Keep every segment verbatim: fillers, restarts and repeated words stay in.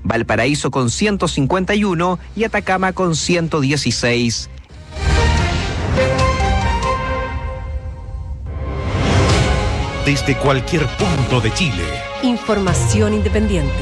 Valparaíso con ciento cincuenta y uno y Atacama con ciento dieciséis. Desde cualquier punto de Chile. Información independiente.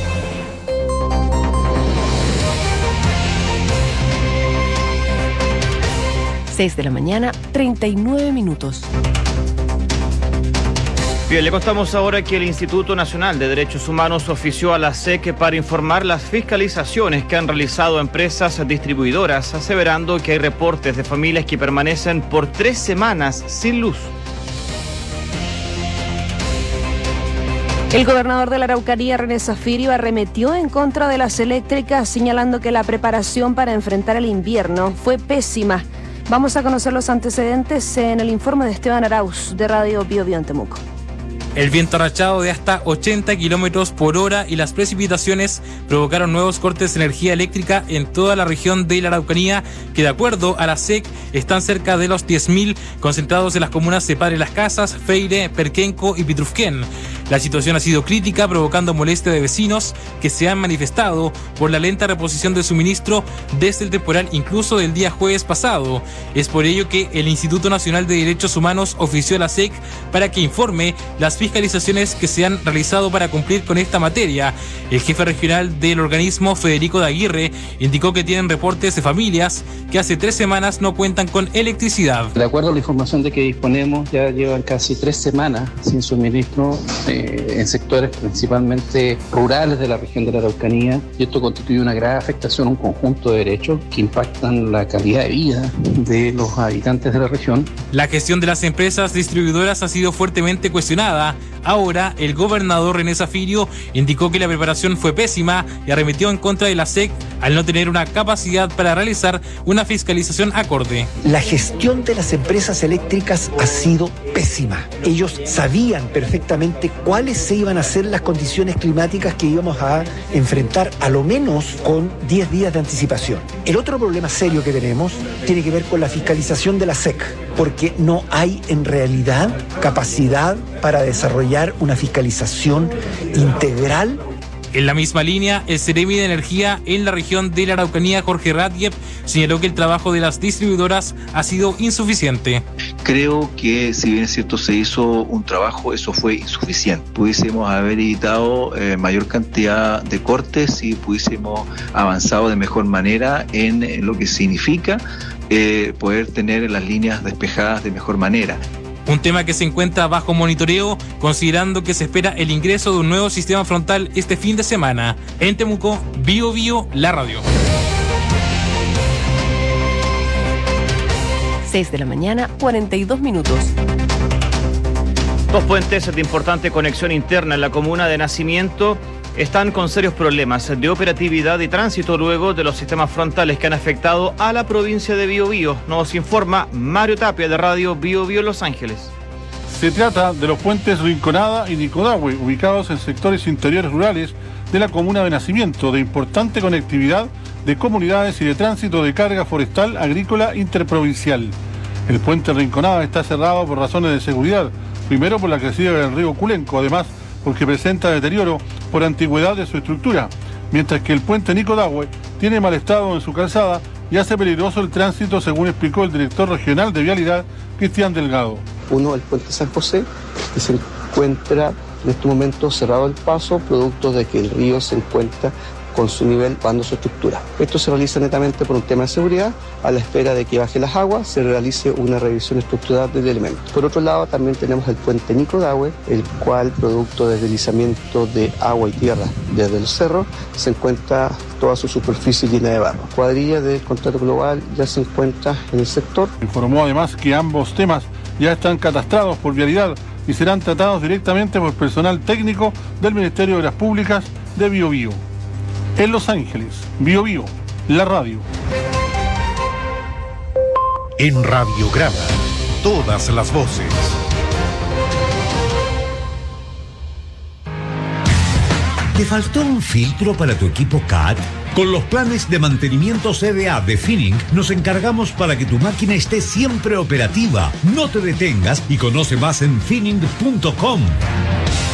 seis de la mañana, treinta y nueve minutos. Bien, le contamos ahora que el Instituto Nacional de Derechos Humanos ofició a la S E C para informar las fiscalizaciones que han realizado empresas distribuidoras, aseverando que hay reportes de familias que permanecen por tres semanas sin luz. El gobernador de la Araucanía, René Zafirio, arremetió en contra de las eléctricas, señalando que la preparación para enfrentar el invierno fue pésima. Vamos a conocer los antecedentes en el informe de Esteban Arauz, de Radio Bio Bio en Temuco. El viento rachado de hasta ochenta kilómetros por hora y las precipitaciones provocaron nuevos cortes de energía eléctrica en toda la región de la Araucanía, que de acuerdo a la S E C están cerca de los diez mil, concentrados en las comunas de Padre Las Casas, Feire, Perquenco y Pitrufquén. La situación ha sido crítica, provocando molestia de vecinos que se han manifestado por la lenta reposición del suministro desde el temporal, incluso del día jueves pasado. Es por ello que el Instituto Nacional de Derechos Humanos ofició a la S E C para que informe las fiscalizaciones que se han realizado para cumplir con esta materia. El jefe regional del organismo, Federico de Aguirre, indicó que tienen reportes de familias que hace tres semanas no cuentan con electricidad. De acuerdo a la información de que disponemos, ya llevan casi tres semanas sin suministro eh, en sectores principalmente rurales de la región de la Araucanía, y esto constituye una grave afectación a un conjunto de derechos que impactan la calidad de vida de los habitantes de la región. La gestión de las empresas distribuidoras ha sido fuertemente cuestionada. Ahora, el gobernador René Zafirio indicó que la preparación fue pésima y arremetió en contra de la S E C al no tener una capacidad para realizar una fiscalización acorde. La gestión de las empresas eléctricas ha sido pésima. Ellos sabían perfectamente cuáles se iban a ser las condiciones climáticas que íbamos a enfrentar, a lo menos con diez días de anticipación. El otro problema serio que tenemos tiene que ver con la fiscalización de la S E C, porque no hay en realidad capacidad para desarrollar una fiscalización integral. En la misma línea, el Seremi de Energía en la región de la Araucanía, Jorge Ratiev, señaló que el trabajo de las distribuidoras ha sido insuficiente. Creo que, si bien es cierto, se hizo un trabajo, eso fue insuficiente. Pudiésemos haber evitado eh, mayor cantidad de cortes y pudiésemos avanzado de mejor manera en, en lo que significa eh, poder tener las líneas despejadas de mejor manera. Un tema que se encuentra bajo monitoreo, considerando que se espera el ingreso de un nuevo sistema frontal este fin de semana. En Temuco, Bio Bio, la radio. seis de la mañana, cuarenta y dos minutos. Dos puentes de importante conexión interna en la comuna de Nacimiento están con serios problemas de operatividad y tránsito luego de los sistemas frontales que han afectado a la provincia de Biobío. Nos informa Mario Tapia, de Radio Bio Bio Los Ángeles. Se trata de los puentes Rinconada y Nicodahue, ubicados en sectores interiores rurales de la comuna de Nacimiento, de importante conectividad de comunidades y de tránsito de carga forestal agrícola interprovincial. El puente Rinconada está cerrado por razones de seguridad, primero por la crecida del río Culenco, además porque presenta deterioro por antigüedad de su estructura, mientras que el puente Nicodahue tiene mal estado en su calzada y hace peligroso el tránsito, según explicó el director regional de Vialidad, Cristian Delgado. Uno, el puente San José, que se encuentra en este momento cerrado el paso, producto de que el río se encuentra con su nivel, bajando su estructura. Esto se realiza netamente por un tema de seguridad, a la espera de que baje las aguas, se realice una revisión estructural del elemento. Por otro lado, también tenemos el puente Nicodahue, el cual, producto del deslizamiento de agua y tierra desde el cerro, se encuentra toda su superficie llena de barro. Cuadrilla del contrato global ya se encuentra en el sector. Informó además que ambos temas ya están catastrados por Vialidad y serán tratados directamente por personal técnico del Ministerio de las Públicas de Biobío. En Los Ángeles, Bio Bio, la radio. En Radiograma, todas las voces. ¿Te faltó un filtro para tu equipo C A T? Con los planes de mantenimiento C D A de Finning nos encargamos para que tu máquina esté siempre operativa. No te detengas y conoce más en finning punto com.